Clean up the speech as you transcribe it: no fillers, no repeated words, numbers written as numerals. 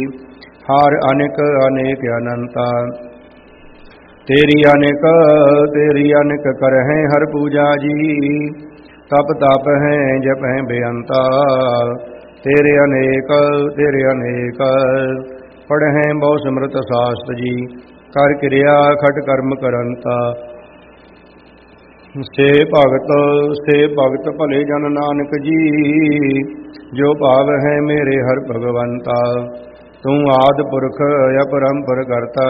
हार अनेक अनेक अनंता। तेरी अनेक कर हैं हर पूजा जी। तप तप हैं जप हैं बेअंता। तेरे अनेक पढ़ हैं बहु समृत शास्त्र जी। कर क्रिया खट कर्म करंता। से भगत भले जन नानक जी। जो भाव है मेरे हर भगवंता। तू आदि पुरख अपरंपर करता